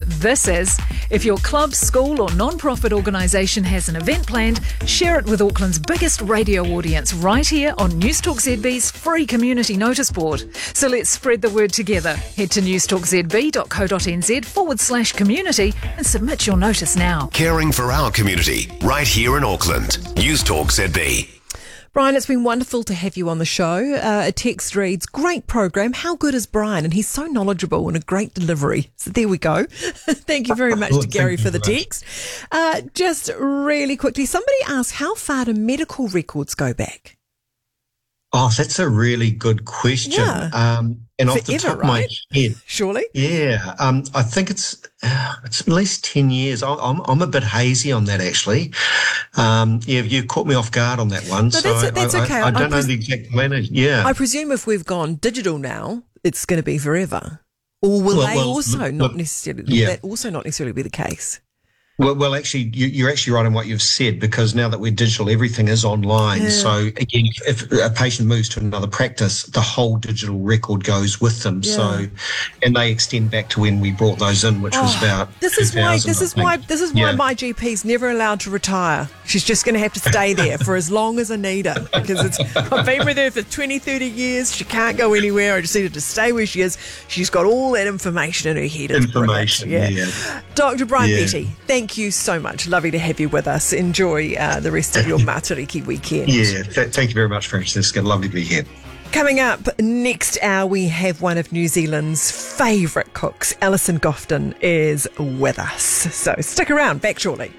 this is. If your club, school or non-profit organisation has an event planned, share it with Auckland's biggest radio audience right here on Newstalk ZB's free community notice board. So let's spread the word together. Head to newstalkzb.co.nz/community and submit your notice now. Caring for our community, right here in Auckland. Newstalk ZB. Brian, it's been wonderful to have you on the show. A text reads, great program. How good is Brian? And he's so knowledgeable and a great delivery. So there we go. Thank you very much to Gary for the text. Just really quickly, somebody asked, how far do medical records go back? Oh, that's a really good question. Yeah. And Forever, off the top of right? my head, Surely? yeah, I think it's at least 10 years. I'm a bit hazy on that, actually. You caught me off guard on that one. No, that's okay. I don't know the exact planning. Yeah. I presume if we've gone digital now, it's going to be forever. Or will that also not necessarily be the case? Well, actually, you're actually right in what you've said, because now that we're digital, everything is online. Yeah. So again, if a patient moves to another practice, the whole digital record goes with them. Yeah. So, and they extend back to when we brought those in, which was about. This is why my GP's never allowed to retire. She's just going to have to stay there for as long as I need her, because I've been with her for 20, 30 years. She can't go anywhere. I just need her to stay where she is. She's got all that information in her head. Yeah. Dr. Brian Betty, thank you so much. Lovely to have you with us. Enjoy the rest of your Matariki weekend. Yeah, thank you very much, Francesca. Lovely to be here. Coming up next hour, we have one of New Zealand's favourite cooks, Alison Gofton, is with us. So stick around, back shortly.